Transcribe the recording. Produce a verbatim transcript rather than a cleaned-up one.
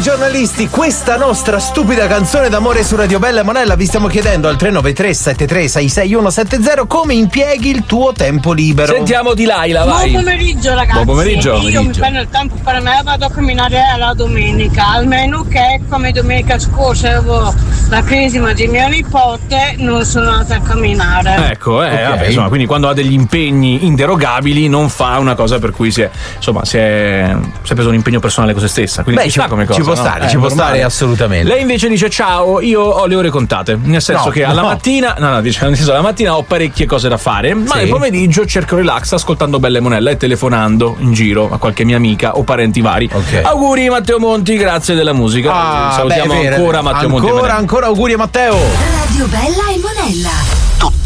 giornalisti, questa nostra stupida canzone d'amore su Radio Bella e Monella. Vi stiamo chiedendo al tre nove tre sette tre sei sei uno sette zero come impieghi il tuo tempo libero. Sentiamo di Laila, vai. Buon pomeriggio ragazzi. Buon pomeriggio. Io pomeriggio. mi prendo il tempo per me, vado a camminare la domenica, almeno che come domenica scorsa avevo la cresima di mio nipote, non sono andata a camminare. Ecco, eh, Okay. vabbè, insomma, quindi quando ha degli impegni inderogabili non fa una cosa per cui si è, insomma, si è, si è preso un impegno personale con se stessa. Quindi Beh, ci sta come cosa. ci può no? stare, Eh, ci può normale. stare assolutamente. Lei invece dice ciao, io ho le ore contate, nel senso No, che alla no. mattina, no no, dice, nel senso alla mattina ho parecchie cose da fare, ma Sì. nel pomeriggio cerco relax ascoltando Belle Monella e telefonando in giro a qualche mia amica o parenti vari. Ok. Auguri Matteo Monti, grazie della musica. Ah, Salutiamo beh, vero, ancora Matteo Monti. Ancora, ancora auguri a Matteo. Radio Bella e Monella.